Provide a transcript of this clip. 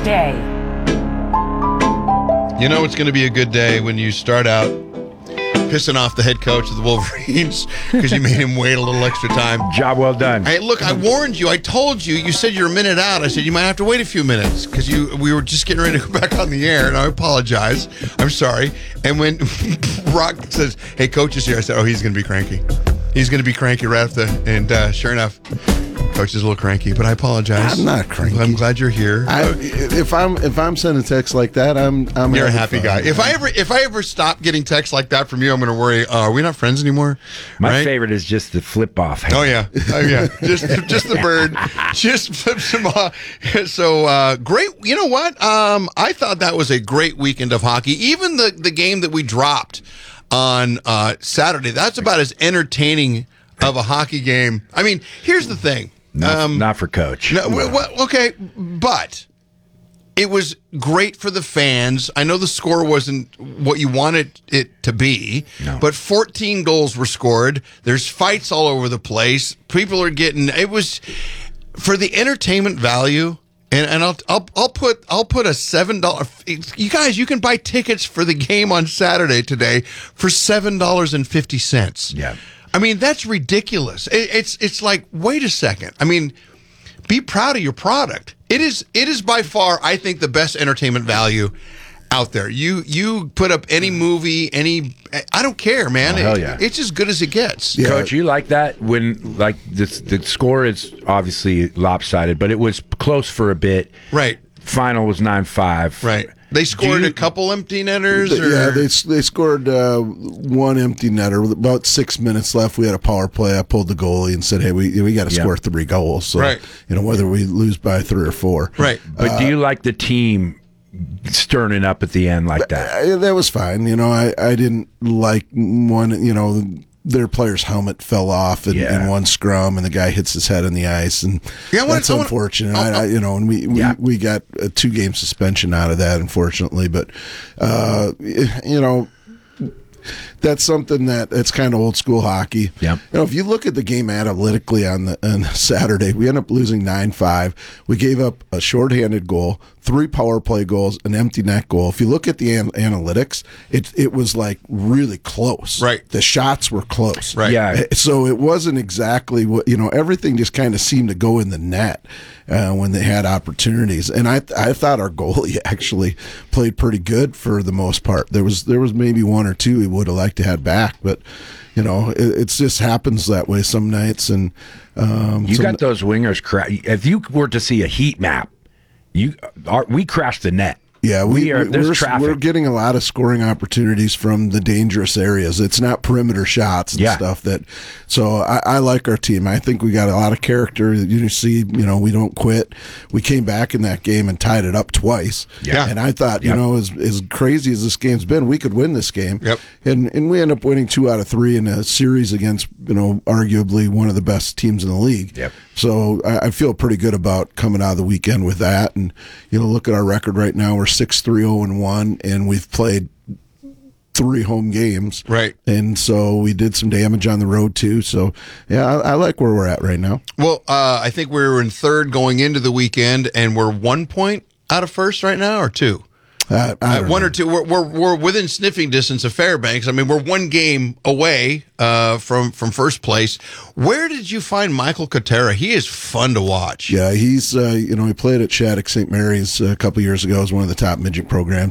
day. You know it's going to be a good day when you start out pissing off the head coach of the Wolverines because you made him wait a little extra time. Job well done. Hey, look, I warned you. I told you. You said you're a minute out. I said you might have to wait a few minutes because we were just getting ready to go back on the air, and I apologize. I'm sorry. And when Rock says, "Hey, coach is here," I said, "Oh, he's going to be cranky. He's going to be cranky right after." And sure enough, coach is a little cranky, but I apologize. I'm not cranky. I'm glad you're here. If I'm sending texts like that, I'm You're a happy guy. If I ever stop getting texts like that from you, I'm going to worry. Are we not friends anymore? My favorite is just the flip off. Oh yeah. Just the bird. Just flips him off. So great. You know what? I thought that was a great weekend of hockey. Even the game that we dropped on Saturday. That's about as entertaining of a hockey game. I mean, here's the thing. Not for coach. No, well, okay, but it was great for the fans. I know the score wasn't what you wanted it to be, but 14 goals were scored. There's fights all over the place. People are getting. It was for the entertainment value. And I'll put a $7. You guys, you can buy tickets for the game on Saturday today for $7.50. Yeah. I mean, that's ridiculous. It's like, wait a second. I mean, be proud of your product. It is by far, I think, the best entertainment value out there. You put up any movie, I don't care, man. Oh, hell yeah. It's as good as it gets. Yeah. Coach, you like that when like the score is obviously lopsided, but it was close for a bit. Right. Final was 9-5. Right. They scored a couple empty netters? Yeah, they scored one empty netter with about 6 minutes left. We had a power play. I pulled the goalie and said, "Hey, we got to score 3 goals." So, right. Whether we lose by 3 or 4. Right. But do you like the team sterning up at the end like that? That was fine. I didn't like one. Their player's helmet fell off in one scrum, and the guy hits his head on the ice, and that's unfortunate. And we got a 2-game suspension out of that, unfortunately. But that's something that's kind of old school hockey. Yeah. If you look at the game analytically on Saturday, we ended up losing 9-5. We gave up a shorthanded goal, 3 power play goals, an empty net goal. If you look at the analytics, it was like really close. Right. The shots were close. Right. Yeah. So it wasn't exactly what, everything just kind of seemed to go in the net when they had opportunities. And I thought our goalie actually played pretty good for the most part. There was maybe 1 or 2 he would have liked to have back, but it just happens that way some nights. And you got those wingers. If you were to see a heat map, we crashed the net. Yeah, there's traffic. We're getting a lot of scoring opportunities from the dangerous areas. It's not perimeter shots and stuff so I like our team. I think we got a lot of character. You see, we don't quit. We came back in that game and tied it up twice. Yeah. And I thought, as crazy as this game's been, we could win this game. Yep. And we end up winning 2 out of 3 in a series against, arguably one of the best teams in the league. Yep. So I feel pretty good about coming out of the weekend with that. And, look at our record right now. We're 6-3-0-1, and we've played 3 home games. Right. And so we did some damage on the road, too. So, yeah, I like where we're at right now. Well, I think we were in 3rd going into the weekend, and we're 1 point out of 1st right now, or 2? 1 or 2. We're within sniffing distance of Fairbanks. I mean, we're 1 game away from first place. Where did you find Michael Katera? He is fun to watch. Yeah, he's he played at Shattuck St. Mary's a couple years ago as one of the top midget programs.